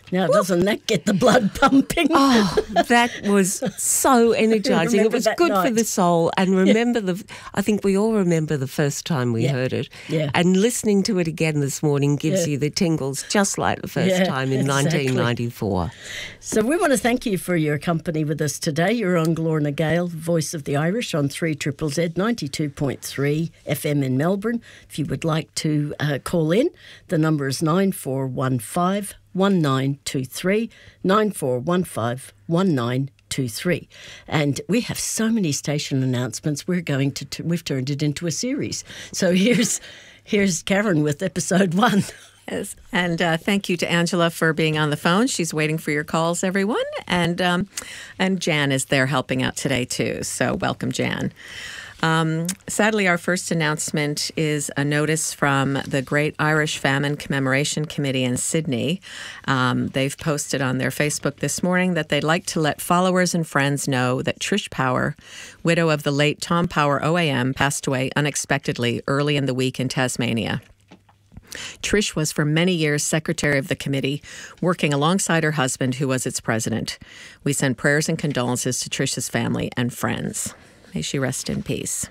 Now, doesn't that get the blood pumping? Oh, that was so energising. It was good for the soul. And remember I think we all remember the first time we heard it. Yeah. And listening to it again this morning gives you the tingles just like the first time in 1994. So we want to thank you for your company with us today. You're on Glorna Gale, Voice of the Irish on 3ZZZ 92.3 FM in Melbourne. If you would like to call in, the number is 9415 1923, 9415 1923. And we have so many station announcements. We're going to we've turned it into a series. So here's Karen with episode 1. Yes. And thank you to Angela for being on the phone. She's waiting for your calls, everyone. And Jan is there helping out today, too. So welcome, Jan. Sadly, our first announcement is a notice from the Great Irish Famine Commemoration Committee in Sydney. They've posted on their Facebook this morning that they'd like to let followers and friends know that Trish Power, widow of the late Tom Power OAM, passed away unexpectedly early in the week in Tasmania. Trish was for many years secretary of the committee, working alongside her husband, who was its president. We send prayers and condolences to Trish's family and friends. May she rest in peace.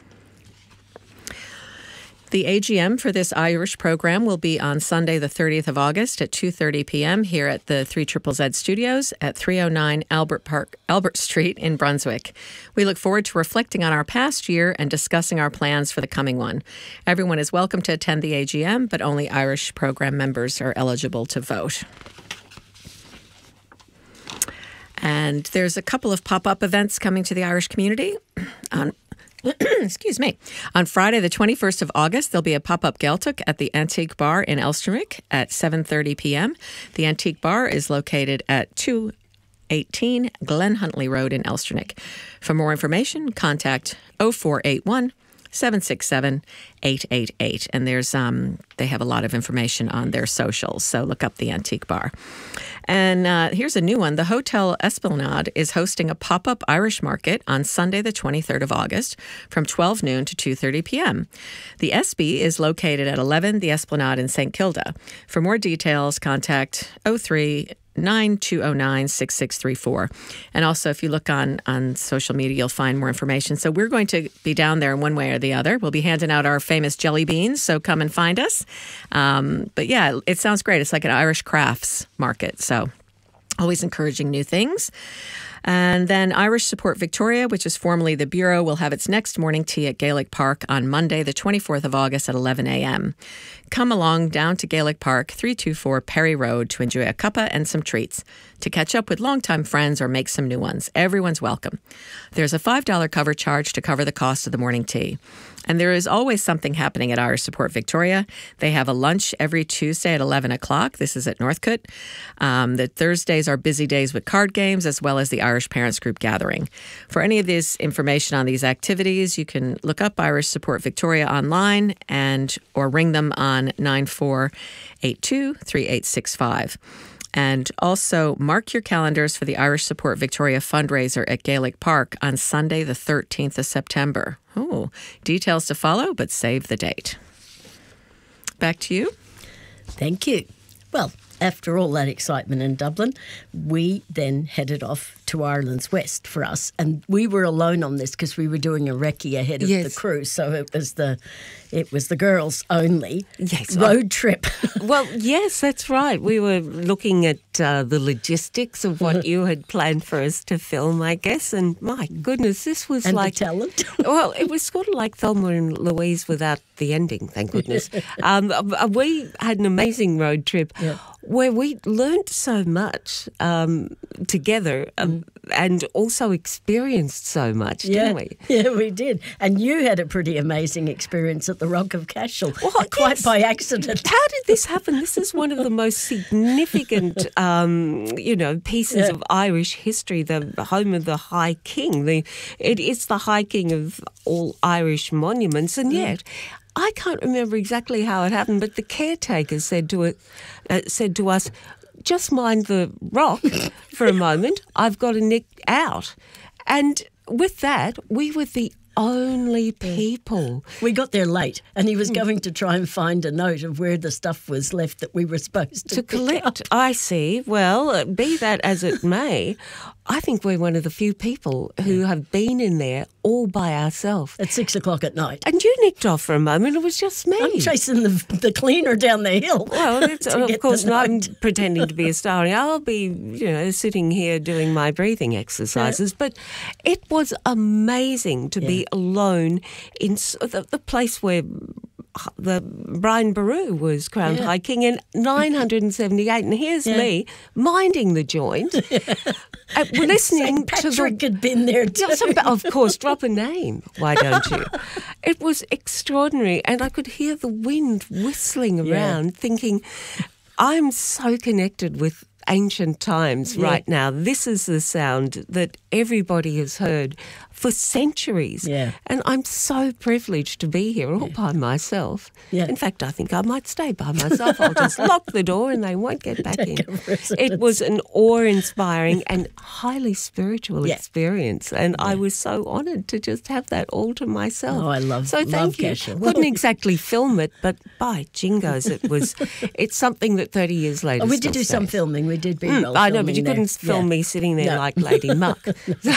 The AGM for this Irish program will be on Sunday, the 30th of August at 2:30 p.m. here at the 3ZZZ studios at 309 Albert Street in Brunswick. We look forward to reflecting on our past year and discussing our plans for the coming one. Everyone is welcome to attend the AGM, but only Irish program members are eligible to vote. And there's a couple of pop-up events coming to the Irish community. Excuse me. On Friday, the 21st of August, there'll be a pop-up Gaeltacht at the Antique Bar in Elsternwick at 7:30 p.m. The Antique Bar is located at 218 Glen Huntly Road in Elsternwick. For more information, contact 0481 767-888. And there's they have a lot of information on their socials, so look up the Antique Bar. And here's a new one. The Hotel Esplanade is hosting a pop-up Irish market on Sunday, the 23rd of August, from 12 noon to 2:30 p.m. The Espie is located at 11 the Esplanade in St. Kilda. For more details, contact 03-9209-6634. And also, if you look on social media, you'll find more information. So we're going to be down there in one way or the other. We'll be handing out our famous jelly beans, so come and find us. But yeah, it sounds great. It's like an Irish crafts market, so always encouraging new things. And then Irish Support Victoria, which is formerly the Bureau, will have its next morning tea at Gaelic Park on Monday, the 24th of August at 11 a.m. Come along down to Gaelic Park, 324 Perry Road, to enjoy a cuppa and some treats, to catch up with longtime friends or make some new ones. Everyone's welcome. There's a $5 cover charge to cover the cost of the morning tea. And there is always something happening at Irish Support Victoria. They have a lunch every Tuesday at 11 o'clock. This is at Northcote. The Thursdays are busy days with card games, as well as the Irish Parents Group gathering. For any of this information on these activities, you can look up Irish Support Victoria online or ring them on 9482-3865. And also mark your calendars for the Irish Support Victoria fundraiser at Gaelic Park on Sunday, the 13th of September. Oh, details to follow, but save the date. Back to you. Thank you. Well, after all that excitement in Dublin, we then headed off to Ireland's West for us. And we were alone on this because we were doing a recce ahead of the cruise. So it was the girls only road trip. Well, yes, that's right. We were looking at the logistics of what you had planned for us to film, I guess. And my goodness, this was and like... the talent. Well, it was sort of like Thelma and Louise without the ending, thank goodness. We had an amazing road trip where we learnt so much together and also experienced so much, didn't we? Yeah, we did. And you had a pretty amazing experience at the Rock of Cashel, quite by accident. How did this happen? This is one of the most significant, pieces of Irish history, the home of the High King. It is the High King of all Irish monuments, and yet I can't remember exactly how it happened, but the caretaker said to us, just mind the rock for a moment. I've got to nick out. And with that, we were the only people. We got there late, and he was going to try and find a note of where the stuff was left that we were supposed to collect. up. I see. Well, be that as it may, I think we're one of the few people who have been in there all by ourselves. At 6 o'clock at night. And you nicked off for a moment. It was just me. I'm chasing the cleaner down the hill. Well, of course, I'm note. pretending to be a star. I'll be, sitting here doing my breathing exercises. But it was amazing to be alone in the place where the Brian Boru was crowned High King in 978, and here's me minding the joint, listening St. to Patrick had been there too. Of course, drop a name. Why don't you? It was extraordinary, and I could hear the wind whistling around, thinking, I'm so connected with ancient times right now. This is the sound that everybody has heard for centuries. Yeah. And I'm so privileged to be here all by myself. Yeah. In fact, I think I might stay by myself. I'll just lock the door and they won't get back in. It was an awe-inspiring and highly spiritual experience. And I was so honoured to just have that all to myself. Oh, I love So thank you. Cashel. Couldn't exactly film it, but by jingos, it's something that 30 years later We did still do some stays. filming. We did B-roll I know, but you filming couldn't there. film me sitting there like Lady Muck,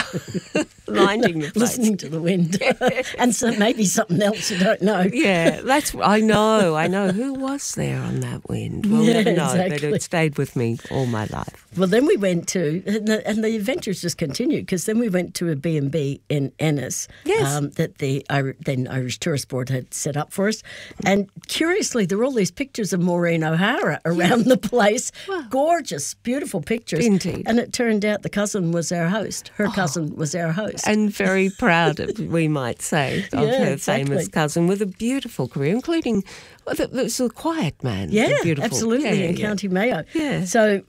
minding the place. Listening to the wind. And so maybe something else you don't know. Yeah, I know. Who was there on that wind? We'll never know, but exactly. it stayed with me all my life. Well, then we went to, and the adventures just continued, because then we went to a B&B in Ennis that the then Irish Tourist Board had set up for us. And curiously, there were all these pictures of Maureen O'Hara around the place. Wow. Gorgeous, beautiful pictures. Indeed. And it turned out the cousin was our host. Her cousin was our host. And very proud, we might say, of her famous cousin with a beautiful career, including, it was a quiet man. Beautiful. Absolutely, in County Mayo. Yeah. So...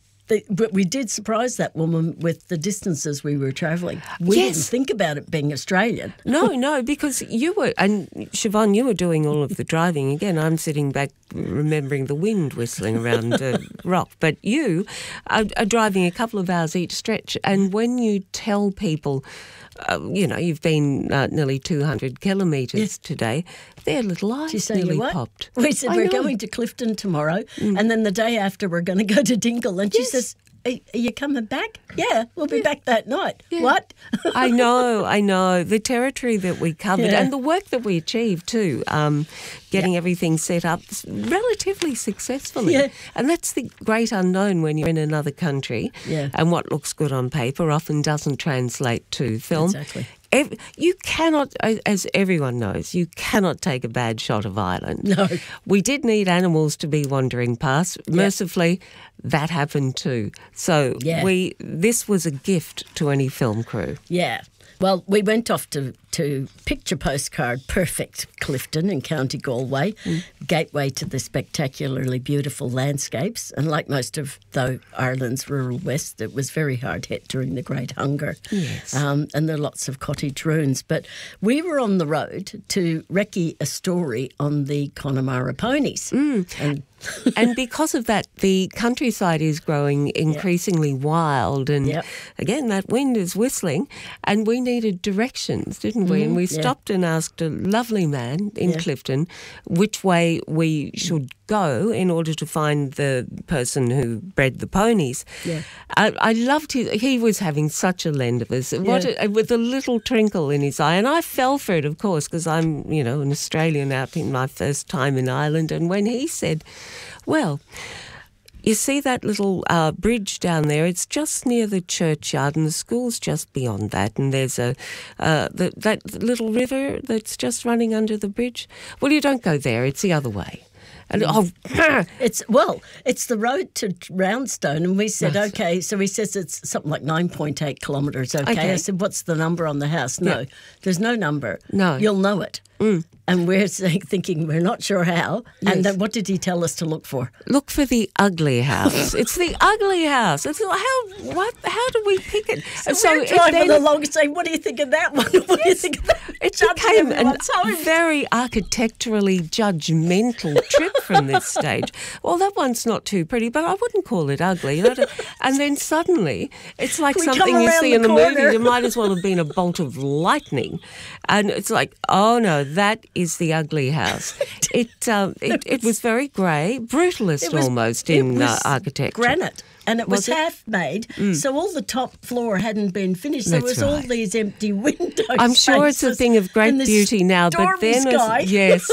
But we did surprise that woman with the distances we were travelling. We didn't think about it being Australian. No, because you were, and Siobhan, you were doing all of the driving. Again, I'm sitting back remembering the wind whistling around the rock. But you are driving a couple of hours each stretch. And when you tell people, you've been nearly 200 kilometres today, their little eyes nearly popped. We said, we're going to Clifton tomorrow, and then the day after we're going to go to Dingle. And she says, are you coming back? Yeah, we'll be back that night. Yeah. What? I know. The territory that we covered and the work that we achieved too, getting everything set up relatively successfully. Yeah. And that's the great unknown when you're in another country. Yeah. And what looks good on paper often doesn't translate to film. Exactly. You cannot, as everyone knows, you cannot take a bad shot of Ireland. No. We did need animals to be wandering past. Mercifully, that happened too. So this was a gift to any film crew. Yeah. Well, we went off to picture postcard perfect Clifton in County Galway, gateway to the spectacularly beautiful landscapes. And like most of Ireland's rural west, it was very hard hit during the Great Hunger. Yes. And there are lots of cottage ruins. But we were on the road to recce a story on the Connemara ponies. And because of that, the countryside is growing increasingly wild. And again, that wind is whistling. And we needed directions, didn't we? And we stopped and asked a lovely man in Clifton which way we should go in order to find the person who bred the ponies. Yeah. I loved he was having such a lend of us, with a little twinkle in his eye. And I fell for it, of course, because I'm, an Australian out in my first time in Ireland. And when he said, well, you see that little bridge down there? It's just near the churchyard, and the school's just beyond that. And there's that little river that's just running under the bridge. Well, you don't go there; it's the other way. And it's the road to Roundstone, and we said okay. So he says it's something like 9.8 kilometres. Okay. I said, what's the number on the house? No, there's no number. No, you'll know it. And we're thinking we're not sure how. Yes. And then what did he tell us to look for? Look for the ugly house. It's the ugly house. It's how do we pick it? So we're driving along saying, what do you think of that one? What do you think of that? It became a very architecturally judgmental trip from this stage. Well, that one's not too pretty, but I wouldn't call it ugly. And then suddenly, it's like something you see in the movie. It might as well have been a bolt of lightning. And it's like, oh no, that is the ugly house. It was very grey, brutalist almost in architecture. Granite. And it was half made, so all the top floor hadn't been finished. There was all these empty windows. I'm sure it's a thing of great beauty now, but then yes.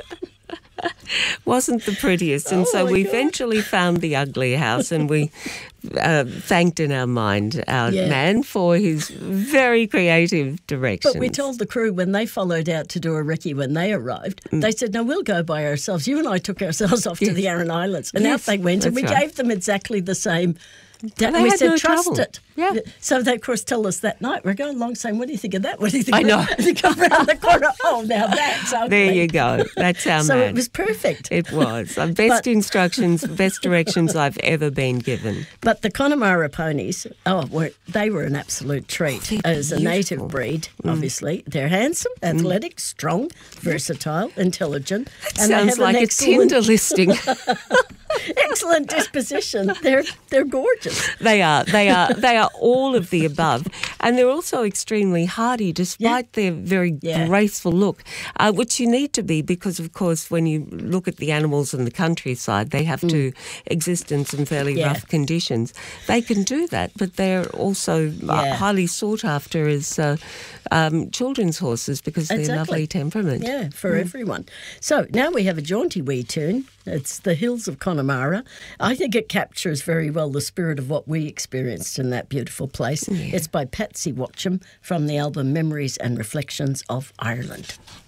Wasn't the prettiest. And so we eventually found the ugly house, and we thanked in our mind our man for his very creative directions. But we told the crew when they followed out to do a recce when they arrived, they said, no, we'll go by ourselves. You and I took ourselves off to the Aran Islands. And out they went, and we gave them exactly the same. And we said, trust it. Yeah. So they, of course, tell us that night. We're going along saying, what do you think of that? What do you think of that? I know. They come around the corner. Oh, now that's ugly. There you go. That's our So man. it was perfect. It was. Best instructions, best directions I've ever been given. But the Connemara ponies, they were an absolute treat. As a native breed, obviously. They're handsome, athletic, strong, versatile, intelligent. And sounds like a Tinder listing. Excellent disposition. They're gorgeous. They are all of the above, and they're also extremely hardy, despite their very graceful look, which you need to be because, of course, when you look at the animals in the countryside, they have to exist in some fairly rough conditions. They can do that, but they're also highly sought after as children's horses because of their lovely temperament. Yeah, for everyone. So now we have a jaunty wee tune. It's The Hills of Connemara. I think it captures very well the spirit of what we experienced in that beautiful place. It's by Patsy Watcham from the album Memories and Reflections of Ireland.